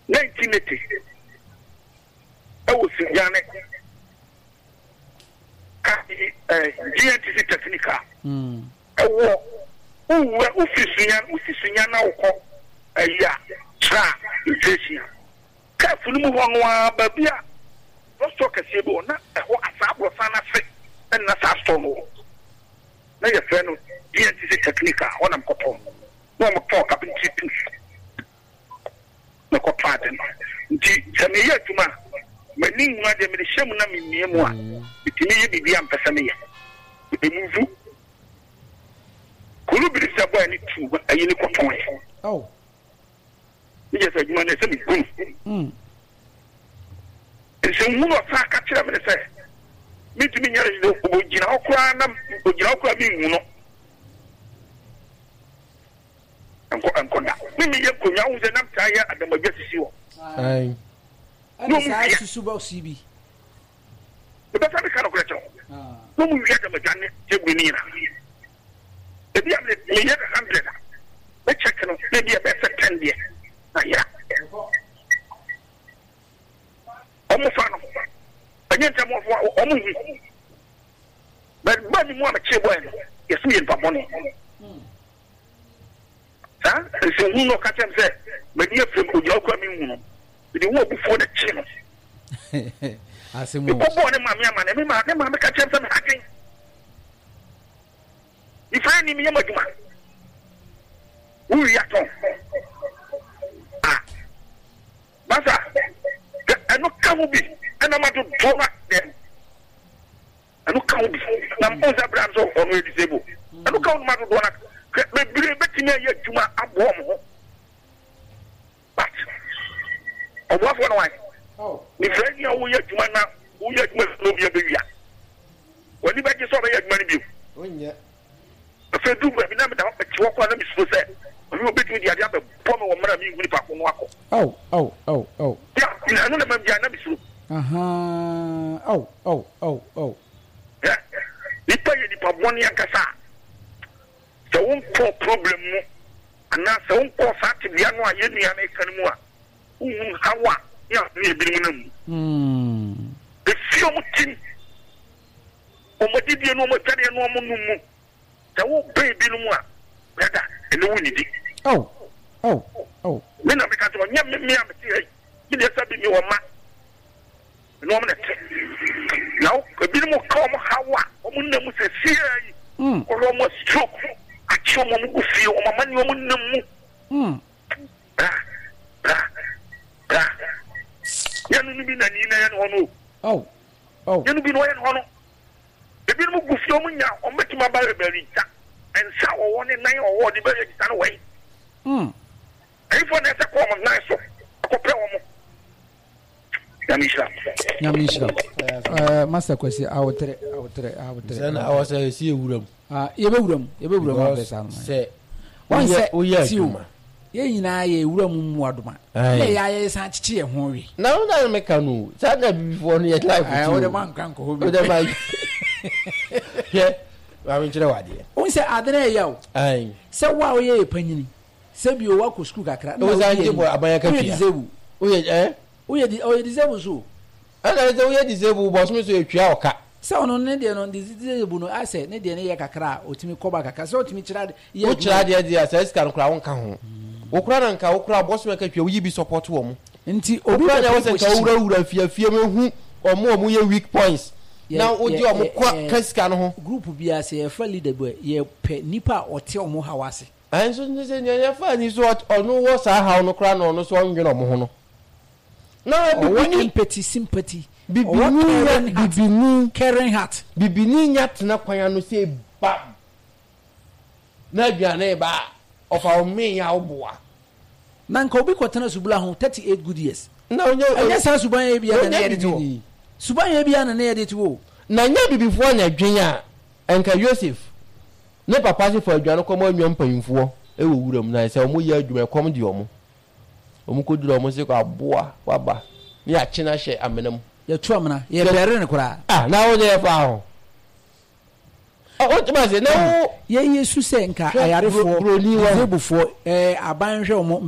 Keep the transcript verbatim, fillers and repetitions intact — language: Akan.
nineteen eighty I was Yane G N T C Technica. Mm. I walk. Who were Ufisian, Ufisian now, a year, tra, inflation. Carefully move on, Babia. Let's talk a sable, not a whole asab sana fit, and not a stone. Now your friend G N T C Technica, one of Cotton. No more talk up in chippings. No cotton. Jamia to ma. Many madam, the shaman in Yamua. It may be the Ampasamia. The move. Could you be the boy any two a unicorn point? Oh, yes, I want to say good. mm. And so, who are catching up and say, Meet me, you know, Ujina Kranam, Ujina being no. I'm going to maybe you could now use an empire at the Majesty. Aye. No, I to Subo C B. The better kind of question. No, we get a Majani, Jabinina. If you have a hundred, let's check maybe a better ten years. Yeah. Almost one of them. Again, some of what almost. But money more a chibwen. Yes, we in Paboni. Huh? And so who no catch him say, but you from Ujoka, the war before the chin. I say, more. Mamma, man, every man, never catch him some hacking. If I need me, I'm a man. Who are you? Ah, Massa, I know Kamubi, and I'm at the door them. I know Kamubi, I'm on the brands of on disabled. I know Kamu Madonna, maybe betting me yet to my abnormal. But, of what one wine? Oh, if any of you yet to my now, who yet must know your baby. When you make yourself a money view. Oh, yeah. If I do, I never know what you walk on them is for say. You will bet me the idea of Pomo or Mammy with Paco. Oh, oh, oh, oh. Yeah, I know the Mamma is true. Uh huh. Oh, oh, oh, oh. Yeah, they pay the Paboni and Cassa. So, one poor problem, and now so one poor fat to the Anua Yemi and Ekanua. Um, how, yeah, maybe. Hmm. The few team. Oh, my dear, no more carry no more. The whole baby no more. Better, and no winning. Oh, oh, oh. When I become a young man, you just have been your man. No, now, a bit more calm, how a woman was a seer or almost stroke. I show one who feel my money woman. Hm. You know, be an oh, oh, you know, be no one. The bit of Gufionia or making my berry and sour one in nine or what the berry stand away. Hm. If one has a common nice, I could pay one. Yamisha. Yamisha. Uh, Master question, I would tell I would tell I would tell. I was a see room. Ah, you be room, you be room. Say, one say, oh, yes, you. Ye na ye room waduma. Ye ya ye san chichi e hori. Now na me kanu. Sada before ni life. I would man kan ko hobi. Oda mai. Yeah. Wa mi chire wade. Won say adene yawo. Ai. Say wa o ye panyini. Say bi o wa ko school kakra. O za nje bo abanya ka fia. O ye eh? O ye di o ye disable so. Ana ze o ye disable bo so me so e twia oka. Say ono ne de no disable no ase ne de ne ye kakra otimi koba kakra. Say otimi chira ye. O chira de de ase ska no kra won ka ho. Okura na nka okura boss me ka twa wo yi bi support wo mo nti obi na wo se ka wura wura fia fia me hu omo omo ye weak points na odi omo kwa kasika no ho group bi ase ye fa leader boy ye pe nipa ote omo hawase an so ne se ye fa ni so ono wo sa ha no kura no no so onwe no mo ho no na bibini empathy sympathy bibini bibini caring heart bibini nyat na kwanya no se ba na aduane ba of our me ya oboa na nka obi kwatana subula ho thirty-eight good years na onye anya sa suban ye bia na ye de to suban ye bia na ye de to na nya bibifo na dwen a enka Joseph ne papa se fo aduane ko mo anwam panyimfo e wo wuram na se omo ye adwuma kom de omo omo ko duro omo se ko aboa waba ni a chena hye amenam ye to amana ye bere ne kura ah na onye ye fa ho o tuma se na ye Yesu se nka ayarefo broni wa zebufo eh abanhwe omo